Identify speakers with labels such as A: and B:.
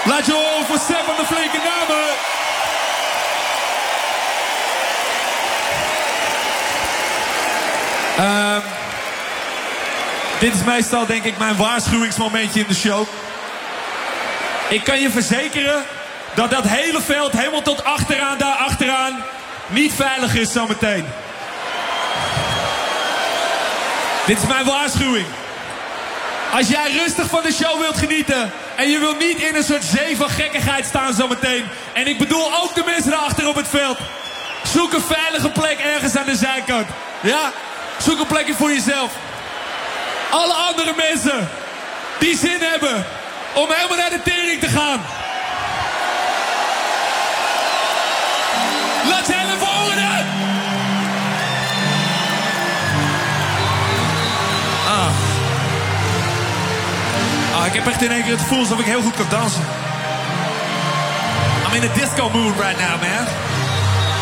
A: Laat je horen voor Sepp van de Flinke Namen. Dit is meestal, denk ik, mijn waarschuwingsmomentje in de show. Ik kan je verzekeren dat dat hele veld helemaal tot achteraan, daar achteraan, niet veilig is zometeen. Dit is mijn waarschuwing. Als jij rustig van de show wilt genieten en je wilt niet in een soort zee van gekkigheid staan zometeen, en ik bedoel ook de mensen daarachter op het veld, zoek een veilige plek ergens aan de zijkant. Ja? Zoek een plekje voor jezelf. Alle andere mensen die zin hebben om helemaal naar de tering te gaan, laat ze even horen. Ik heb echt in één keer het gevoel alsof ik heel goed kan dansen. I'm in a disco mood right now, man.